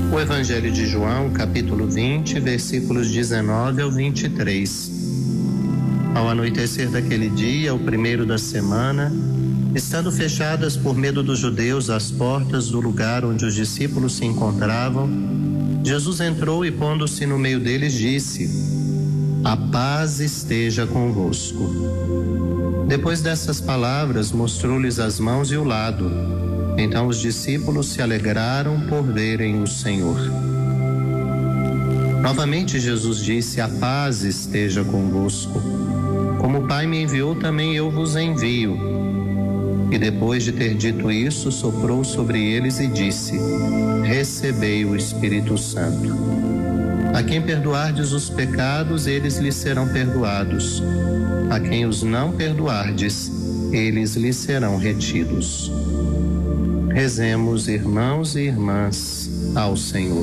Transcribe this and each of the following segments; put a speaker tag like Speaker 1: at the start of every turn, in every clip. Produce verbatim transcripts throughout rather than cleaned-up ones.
Speaker 1: O Evangelho de João, capítulo vinte, versículos dezenove ao vinte e três. Ao anoitecer daquele dia, o primeiro da semana, estando fechadas por medo dos judeus as portas do lugar onde os discípulos se encontravam, Jesus entrou e, pondo-se no meio deles, disse: "A paz esteja convosco." Depois dessas palavras, mostrou-lhes as mãos e o lado. Então os discípulos se alegraram por verem o Senhor. Novamente Jesus disse: "A paz esteja convosco. Como o Pai me enviou, também eu vos envio." E depois de ter dito isso, soprou sobre eles e disse: "Recebei o Espírito Santo. A quem perdoardes os pecados, eles lhes serão perdoados. A quem os não perdoardes, eles lhes serão retidos." Rezemos, irmãos e irmãs, ao Senhor.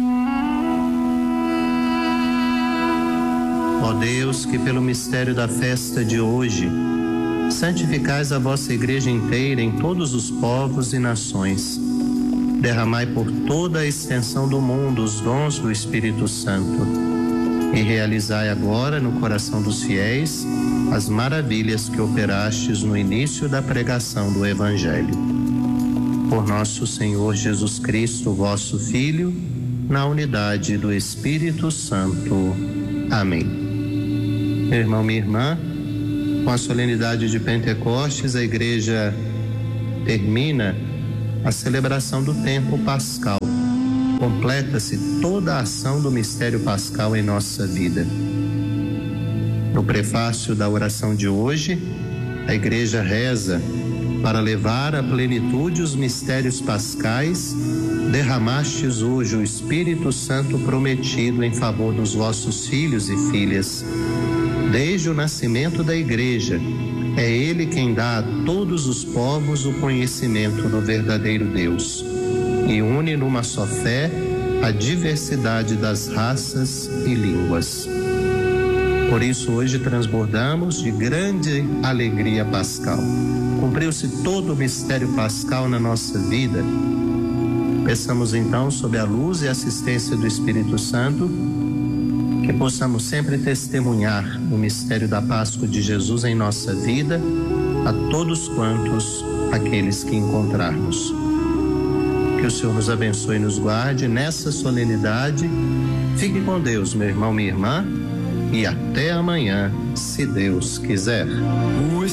Speaker 1: Ó Deus, que pelo mistério da festa de hoje santificais a vossa igreja inteira em todos os povos e nações, derramai por toda a extensão do mundo os dons do Espírito Santo e realizai agora no coração dos fiéis as maravilhas que operastes no início da pregação do Evangelho. Por nosso Senhor Jesus Cristo, vosso Filho, na unidade do Espírito Santo. Amém. Meu irmão, minha irmã, com a solenidade de Pentecostes, a Igreja termina a celebração do tempo pascal. Completa-se toda a ação do mistério pascal em nossa vida. No prefácio da oração de hoje, a Igreja reza: "Para levar à plenitude os mistérios pascais, derramastes hoje o Espírito Santo prometido em favor dos vossos filhos e filhas. Desde o nascimento da Igreja, é Ele quem dá a todos os povos o conhecimento do verdadeiro Deus e une numa só fé a diversidade das raças e línguas." Por isso, hoje transbordamos de grande alegria pascal. Cumpriu-se todo o mistério pascal na nossa vida. Peçamos então, sob a luz e assistência do Espírito Santo, que possamos sempre testemunhar o mistério da Páscoa de Jesus em nossa vida a todos quantos aqueles que encontrarmos. Que o Senhor nos abençoe e nos guarde nessa solenidade. Fique com Deus, meu irmão, minha irmã, e até amanhã, se Deus quiser.